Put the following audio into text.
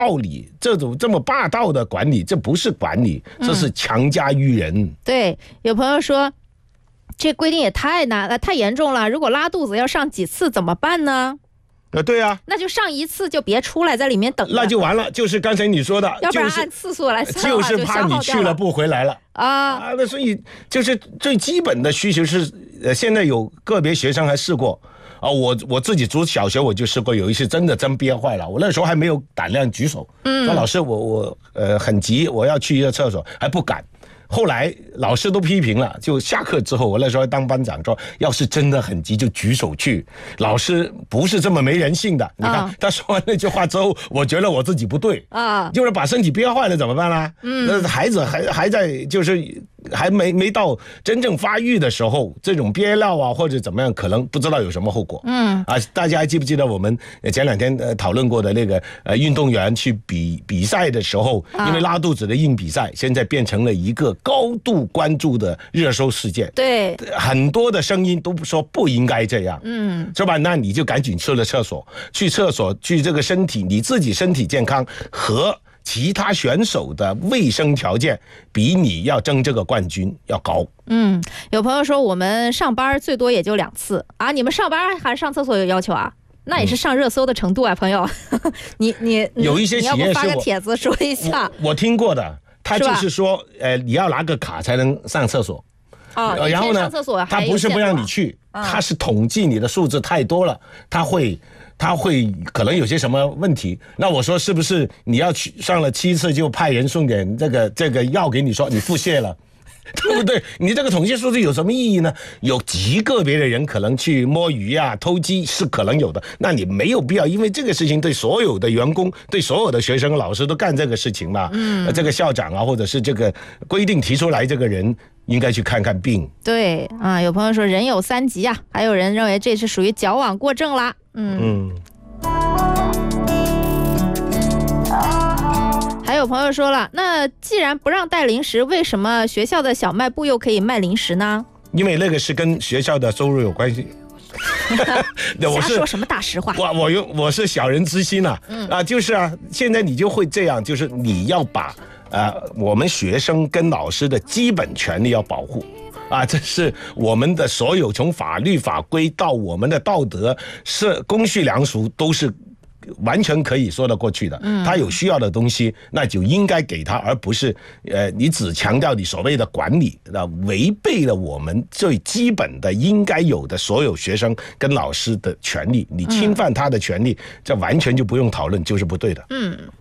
道理，这么霸道的管理，这不是管理，这是强加于人。 对，有朋友说，这规定也太难了，太严重了。如果拉肚子要上几次怎么办呢？ 对啊， 那就上一次就别出来，在里面等着。 那就完了，就是刚才你说的， 要不然按次数来算， 就是怕你去了不回来了啊。那所以就是最基本的需求是，现在有个别学生还试过啊，我自己读小学我就试过，有一次真憋坏了，我那时候还没有胆量举手，说老师我很急，我要去一个厕所，还不敢。后来老师都批评了，就下课之后，我那时候当班长说，要是真的很急就举手去。老师不是这么没人性的，你看他说完那句话之后，我觉得我自己不对啊，就是把身体憋坏了怎么办呢？那孩子还在就是还没到真正发育的时候，这种憋尿啊或者怎么样，可能不知道有什么后果。大家还记不记得我们前2天讨论过的那个运动员去比赛的时候，因为拉肚子的硬比赛，现在变成了一个高度关注的热搜事件。 对， 很多的声音都说不应该这样，是吧？那你就赶紧去厕所，去这个身体，你自己身体健康和其他选手的卫生条件比你要争这个冠军要高。 有朋友说我们上班最多也就2次啊，你们上班还上厕所有要求啊？那也是上热搜的程度啊，朋友。你有一些企业是你要不发个帖子说一下？ 我听过的，他就是说，你要拿个卡才能上厕所。然后呢，他不是不让你去，他是统计你的数字太多了，他会可能有些什么问题。那我说是不是你要去上了7次就派人送点这个药给你，说你腹泻了？对不对？你这个统计数字有什么意义呢？有极个别的人可能去摸鱼啊、偷鸡是可能有的，那你没有必要因为这个事情对所有的员工、对所有的学生、老师都干这个事情嘛。这个校长啊，或者是这个规定提出来这个人应该去看看病。对啊，有朋友说人有3急啊，还有人认为这是属于矫枉过正啦。还有朋友说了，那既然不让带零食，为什么学校的小卖部又可以卖零食呢？ 因为那个是跟学校的收入有关系。 瞎说什么大实话？ 我是小人之心就是现在你就会这样，就是你要把我们学生跟老师的基本权利要保护。这是我们的所有，从法律法规到我们的道德是公序良俗，都是完全可以说得过去的。他有需要的东西，那就应该给他，而不是你只强调你所谓的管理，违背了我们最基本的应该有的所有学生跟老师的权利，你侵犯他的权利，这完全就不用讨论，就是不对的。